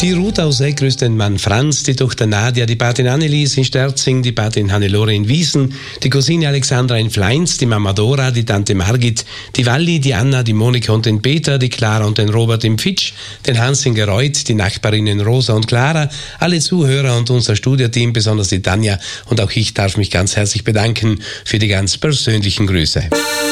Die Ruth aus Egg grüßt den Mann Franz, die Tochter Nadia, die Patin Annelies in Sterzing, die Patin Hannelore in Wiesen, die Cousine Alexandra in Fleins, die Mama Dora, die Tante Margit, die Walli, die Anna, die Monika und den Peter, die Clara und den Robert im Fitsch, den Hans in Gereuth, die Nachbarinnen Rosa und Clara, alle Zuhörer und unser Studioteam, besonders die Tanja, und auch ich darf mich ganz herzlich bedanken für die ganz persönlichen Grüße.